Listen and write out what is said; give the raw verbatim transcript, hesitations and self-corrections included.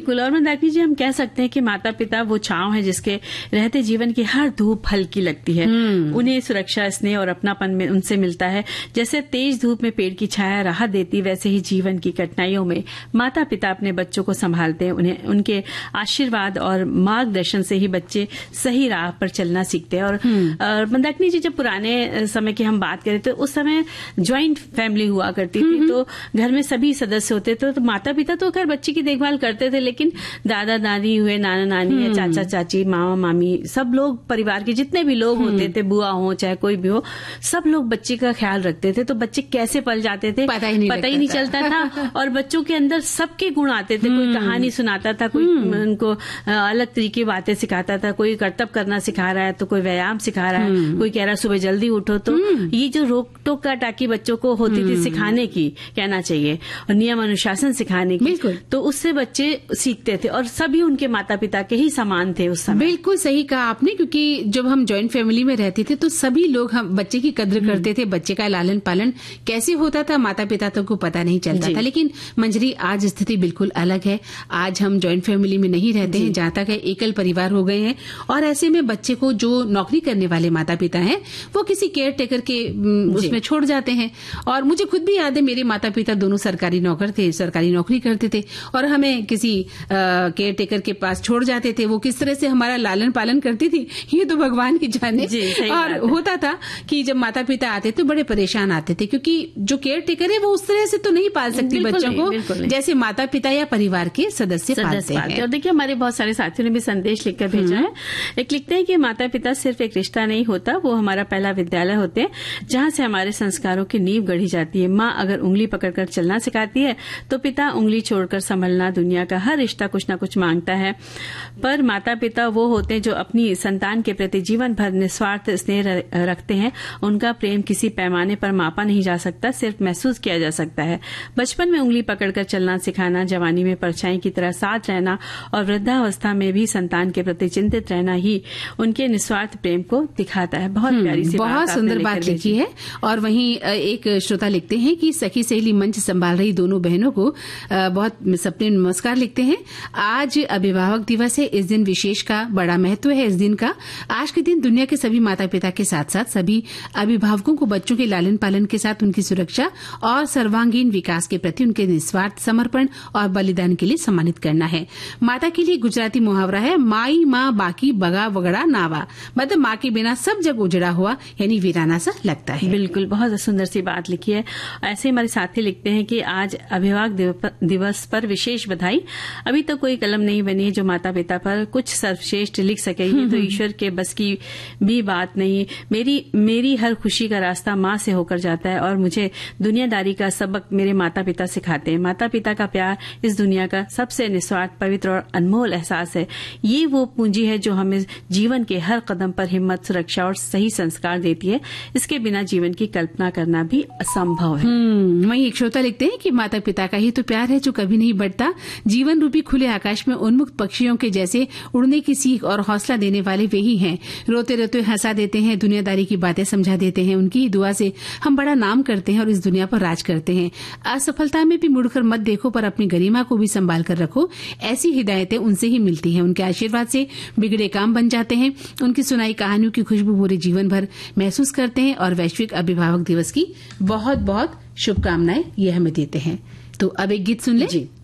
बिल्कुल। और मंदाकिनी जी, हम कह सकते हैं कि माता पिता वो छांव है जिसके रहते जीवन की हर धूप हल्की लगती है। उन्हें सुरक्षा, स्नेह और अपनापन में उनसे मिलता है। जैसे तेज धूप में पेड़ की छाया राहत देती, वैसे ही जीवन की कठिनाइयों में माता पिता अपने बच्चों को संभालते हैं। उन्हें उनके आशीर्वाद और मार्गदर्शन से ही बच्चे सही राह पर चलना सीखते हैं। और मंदाकिनी जी, जब पुराने समय की हम बात करें तो उस समय ज्वाइंट फैमिली हुआ करती थी, तो घर में सभी सदस्य होते थे। तो माता पिता तो खैर बच्चे की देखभाल करते थे, लेकिन दादा दादी हुए, नाना नानी या चाचा चाची, मामा मामी, सब लोग परिवार के जितने भी लोग होते थे, बुआ हो चाहे कोई भी हो, सब लोग बच्चे का ख्याल रखते थे। तो बच्चे कैसे पल जाते थे पता ही नहीं, पता ही नहीं चलता था। और बच्चों के अंदर सबके गुण आते थे। कोई कहानी सुनाता था, कोई उनको अलग तरीके की बातें सिखाता था, कोई कर्तव्य करना सिखा रहा है, तो कोई व्यायाम सिखा रहा है, कोई कह रहा है सुबह जल्दी उठो। तो ये जो रोक टोक का टाकी बच्चों को होती थी सिखाने की, कहना चाहिए, और नियम अनुशासन सिखाने की, तो उससे बच्चे सीखते थे। और सभी उनके माता पिता के ही समान थे उस समय। बिल्कुल सही कहा आपने, क्योंकि जब हम जॉइंट फैमिली में रहते थे तो सभी लोग हम बच्चे की कद्र करते थे। बच्चे का लालन पालन कैसे होता था माता पिता तो को पता नहीं चलता था। लेकिन मंजरी, आज स्थिति बिल्कुल अलग है। आज हम जॉइंट फैमिली में नहीं रहते हैं, जहां तक है एकल परिवार हो गए हैं। और ऐसे में बच्चे को जो नौकरी करने वाले माता पिता हैं वो किसी केयर टेकर के उसमें छोड़ जाते हैं। और मुझे खुद भी याद है, मेरे माता पिता दोनों सरकारी नौकर थे, सरकारी नौकरी करते थे, और हमें किसी केयर टेकर के पास छोड़ जाते थे। वो किस तरह से हमारा लालन पालन करती थी ये तो भगवान की जाने। और होता था कि जब माता पिता आते तो बड़े परेशान आते थे, क्योंकि जो केयर टेकर है वो उस तरह से तो नहीं पाल सकती बच्चों को जैसे माता पिता या परिवार के सदस्य पालते हैं। और देखिए, हमारे बहुत सारे साथियों ने भी संदेश लिखकर भेजा है। एक लिखते हैं कि माता पिता सिर्फ एक रिश्ता नहीं होता, वो हमारा पहला विद्यालय होते हैं, जहां से हमारे संस्कारों की नींव गढ़ी जाती है। माँ अगर उंगली पकड़कर चलना सिखाती है तो पिता उंगली छोड़कर संभलना। दुनिया का हर रिश्ता कुछ न कुछ मांगता है, पर माता पिता वो होते हैं जो अपनी संतान के प्रति जीवन भर निस्वार्थ स्नेह रखते हैं। उनका प्रेम किसी पैमाने पर मापा नहीं जा सकता, सिर्फ महसूस किया जा सकता है। बचपन में उंगली पकड़कर चलना सिखाना, जवानी में परछाई की तरह साथ रहना और वृद्धावस्था में भी संतान के प्रति चिंतित रहना ही उनके निस्वार्थ प्रेम को दिखाता है। बहुत प्यारी सी बात, बहुत सुंदर बात लिखी है। और वहीं एक श्रोता लिखते हैं कि सखी सहेली मंच संभाल रही दोनों बहनों को बहुत सपने नमस्कार लिखते हैं। आज अभिभावक दिवस है, इस दिन विशेष का बड़ा महत्व है। इस दिन का आज के दिन दुनिया के सभी माता पिता के साथ साथ सभी अभिभावकों को बच्चों के लालन पालन के साथ उनकी सुरक्षा और सर्वांगीण विकास के प्रति उनके निस्वार्थ समर्पण और बलिदान के लिए सम्मानित करना है। माता के लिए गुजराती मुहावरा है, माई माँ बाकी बगा वगड़ा नावा, मतलब माँ के बिना सब जग उजड़ा हुआ, यानी वीराना सा लगता है। बिल्कुल, बहुत सुंदर सी बात लिखी है। ऐसे हमारे साथी लिखते हैं कि आज अभिभावक दिवस पर विशेष बधाई। अभी तो कोई कलम नहीं बनी जो माता पिता पर कुछ सर्वश्रेष्ठ लिख सके, ये तो ईश्वर के बस की भी बात नहीं। मेरी मेरी हर खुशी का रास्ता माँ से होकर जाता है और मुझे दुनियादारी का सबक मेरे माता पिता सिखाते हैं। माता पिता का प्यार इस दुनिया का सबसे निस्वार्थ, पवित्र और अनमोल एहसास है। ये वो पूंजी है जो हमें जीवन के हर कदम पर हिम्मत, सुरक्षा और सही संस्कार देती है। इसके बिना जीवन की कल्पना करना भी असंभव है। वहीं एक श्रोता लिखते हैं कि माता पिता का ही तो प्यार है जो कभी नहीं बढ़ता। जीवन रूपी खुले आकाश में उन्मुक्त पक्षियों के जैसे उड़ने की सीख और हौसला देने वाले वे ही हैं। रोते रोते हंसा देते हैं, दुनियादारी की बातें समझा देते हैं। उनकी ही दुआ से हम बड़ा नाम करते हैं और इस दुनिया पर राज करते हैं। असफलता में भी मुड़कर मत देखो, पर अपनी गरिमा को भी संभाल कर रखो। ऐसी हिदायतें उनसे ही मिलती हैं। उनके आशीर्वाद से बिगड़े काम बन जाते हैं। उनकी सुनाई कहानियों की खुशबू पूरे जीवन भर महसूस करते हैं। और वैश्विक अभिभावक दिवस की बहुत बहुत शुभकामनाएं ये हमें देते हैं। तो अब एक गीत सुन ले। जी।